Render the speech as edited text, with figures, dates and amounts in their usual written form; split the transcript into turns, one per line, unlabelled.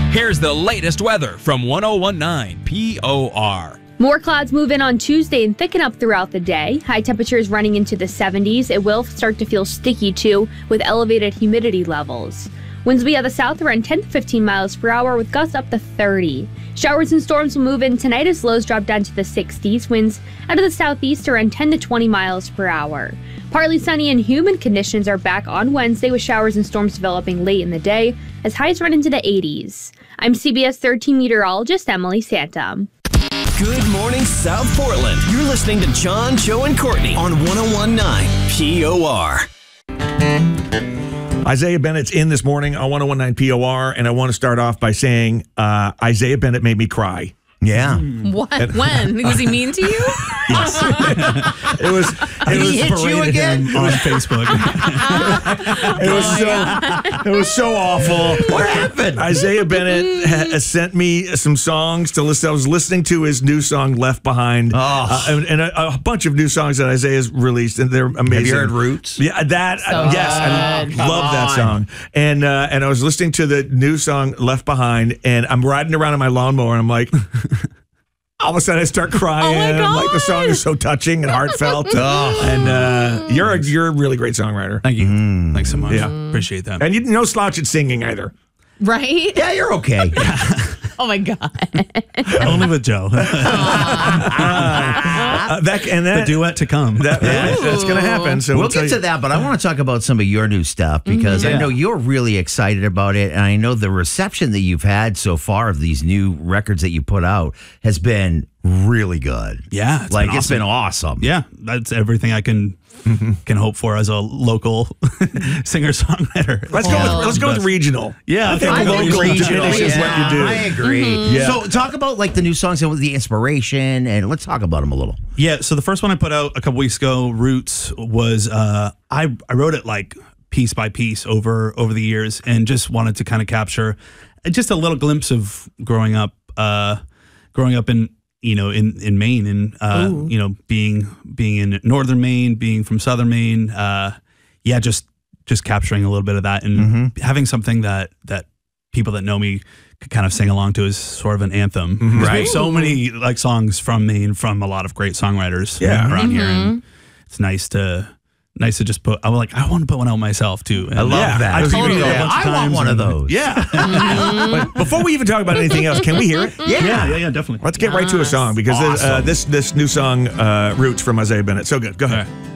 Here's the latest weather from 1019 POR.
More clouds move in on Tuesday and thicken up throughout the day. High temperatures running into the 70s. It will start to feel sticky too, with elevated humidity levels. Winds will be out of the south around 10 to 15 miles per hour with gusts up to 30. Showers and storms will move in tonight as lows drop down to the 60s. Winds out of the southeast around 10 to 20 miles per hour. Partly sunny and humid conditions are back on Wednesday with showers and storms developing late in the day as highs run into the 80s. I'm CBS 13 meteorologist Emily Santa.
Good morning, South Portland. You're listening to John, Joe, and Courtney on 1019 POR.
Isaiah Bennett's in this morning on 1019 POR, and I want to start off by saying Isaiah Bennett made me cry.
Yeah.
What? When? Was he mean to you?
Yes. It was
hit you again
on Facebook.
It was so awful.
What happened?
Isaiah Bennett sent me some songs to listen. I was listening to his new song "Left Behind," and a bunch of new songs that Isaiah's released, and they're amazing.
Have you heard Roots?
Yeah, yes, I love that song. And I was listening to the new song "Left Behind," and I'm riding around on my lawnmower, and I'm like. All of a sudden, I start crying.
Oh my God.
Like the song is so touching and heartfelt. And you're a really great songwriter.
Thank you. Thanks so much.
Yeah.
Appreciate that.
And you no slouch at singing either.
Right?
Yeah, you're okay.
Oh my God.
Only with Joe.
The
duet to come.
That's going to happen. So
we'll get to that, but I want to talk about some of your new stuff because I know you're really excited about it, and I know the reception that you've had so far of these new records that you put out has been really good.
Yeah,
it's been awesome.
Yeah, that's everything I can hope for as a local singer-songwriter.
Let's go with regional.
Yeah,
I think local diminishes what you do.
I agree. Yeah. So talk about like the new songs and the inspiration, and let's talk about them a little.
Yeah, so the first one I put out a couple weeks ago, Roots, was I wrote it like piece by piece over the years, and just wanted to kind of capture just a little glimpse of growing up in in Maine, and being in northern Maine, being from southern Maine, just capturing a little bit of that, and having something that people that know me could kind of sing along to as sort of an anthem. Right. We have so many like songs from Maine from a lot of great songwriters around here, and it's nice to just put. I want to put one out myself too. And
I love that. I want one of those.
Yeah. But before we even talk about anything else, can we hear it?
Yeah, definitely.
Let's get right to a song because this new song, Roots from Isaiah Bennett. So good. Go ahead.